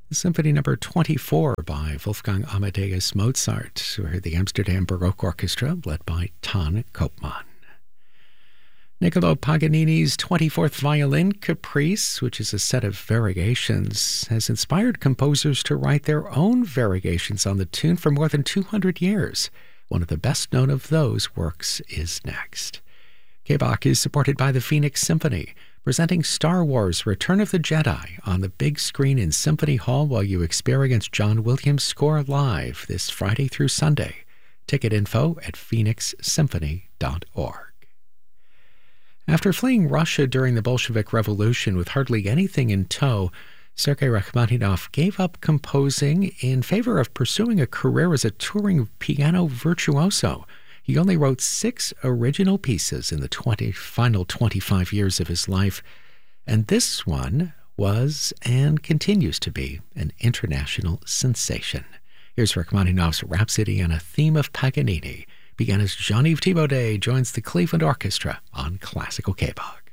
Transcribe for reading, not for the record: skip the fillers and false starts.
Symphony number 24 by Wolfgang Amadeus Mozart. We heard the Amsterdam Baroque Orchestra, led by Ton Koopman. Niccolo Paganini's 24th Violin Caprice, which is a set of variations, has inspired composers to write their own variations on the tune for more than 200 years. One of the best known of those works is next. K-Bach is supported by the Phoenix Symphony, presenting Star Wars Return of the Jedi on the big screen in Symphony Hall while you experience John Williams' score live this Friday through Sunday. Ticket info at phoenixsymphony.org. After fleeing Russia during the Bolshevik Revolution with hardly anything in tow, Sergei Rachmaninoff gave up composing in favor of pursuing a career as a touring piano virtuoso. He only wrote 6 original pieces in the final 25 years of his life, and this one was and continues to be an international sensation. Here's Rachmaninoff's Rhapsody on a Theme of Paganini. Pianist Jean-Yves Thibaudet joins the Cleveland Orchestra on Classical K-Bach.